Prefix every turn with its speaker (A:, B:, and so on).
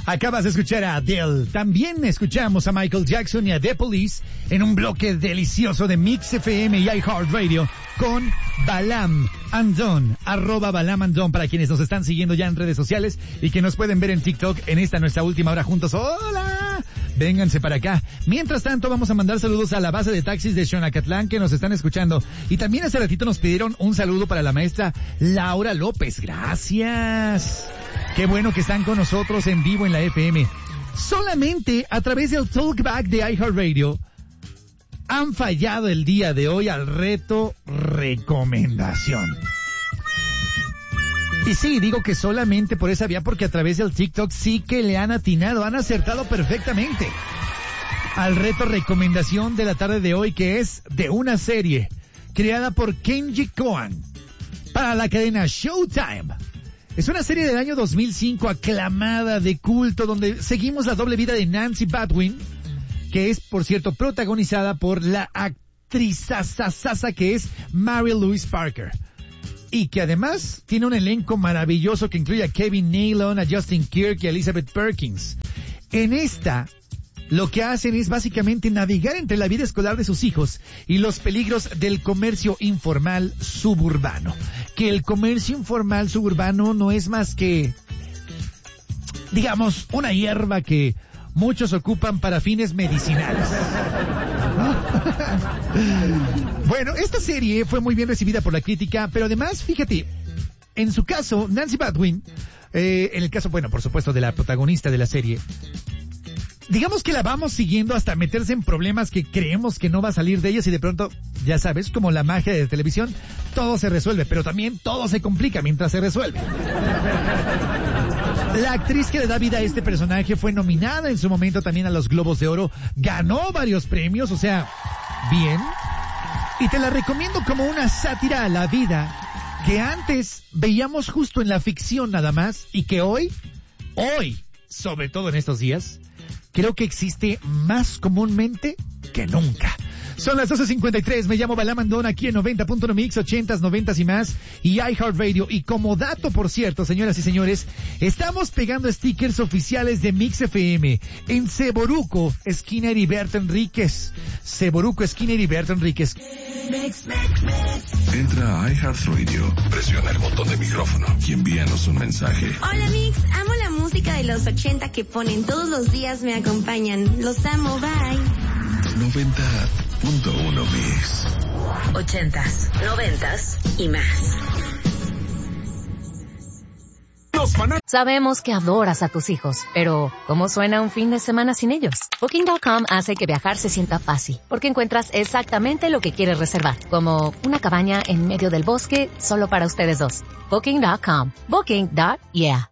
A: Acabas de escuchar a Adele. También escuchamos a Michael Jackson y a The Police en un bloque delicioso de Mix FM y iHeartRadio con Balam Andon, @BalamAndon para quienes nos están siguiendo ya en redes sociales y que nos pueden ver en TikTok en esta nuestra última hora juntos. ¡Hola! Vénganse para acá. Mientras tanto, vamos a mandar saludos a la base de taxis de Xonacatlán que nos están escuchando. Y también hace ratito nos pidieron un saludo para la maestra Laura López. Gracias. Qué bueno que están con nosotros en vivo en la FM. Solamente a través del Talkback de iHeartRadio han fallado el día de hoy al reto recomendación. Y sí, digo que solamente por esa vía porque a través del TikTok sí que le han atinado, han acertado perfectamente al reto recomendación de la tarde de hoy, que es de una serie creada por Kenji Kohan para la cadena Showtime. Es una serie del año 2005 aclamada, de culto, donde seguimos la doble vida de Nancy Baldwin, que es, por cierto, protagonizada por la actriz sasasasa que es Mary Louise Parker. Y que además tiene un elenco maravilloso que incluye a Kevin Nealon, a Justin Kirk y a Elizabeth Perkins. En esta, lo que hacen es básicamente navegar entre la vida escolar de sus hijos y los peligros del comercio informal suburbano. Que el comercio informal suburbano no es más que, digamos, una hierba que muchos ocupan para fines medicinales. Bueno, esta serie fue muy bien recibida por la crítica, pero además, fíjate, en su caso, Nancy Baldwin, en el caso, bueno, por supuesto, de la protagonista de la serie, digamos que la vamos siguiendo hasta meterse en problemas que creemos que no va a salir de ellos y de pronto, ya sabes, como la magia de televisión, todo se resuelve, pero también todo se complica mientras se resuelve. La actriz que le da vida a este personaje fue nominada en su momento también a los Globos de Oro, ganó varios premios, o sea, bien, y te la recomiendo como una sátira a la vida que antes veíamos justo en la ficción nada más y que hoy, sobre todo en estos días, creo que existe más comúnmente que nunca. Son las 12:53, me llamo Balam Andon aquí en 90.1 Mix, 80s, 90s y más, y iHeartRadio. Y como dato, por cierto, señoras y señores, estamos pegando stickers oficiales de Mix FM en Seboruco, esquina Heriberto Enríquez. Seboruco, esquina Heriberto Enríquez.
B: Entra a iHeartRadio, presiona el botón de micrófono y envíanos un mensaje.
C: Hola Mix, amo la música de los 80 que ponen todos los días, me acompañan. Los amo, bye.
B: 90.1 Mix.
D: 80s, 90s y más.
E: Sabemos que adoras a tus hijos, pero ¿cómo suena un fin de semana sin ellos? Booking.com hace que viajar se sienta fácil, porque encuentras exactamente lo que quieres reservar, como una cabaña en medio del bosque solo para ustedes dos. Booking.com. Booking.yeah.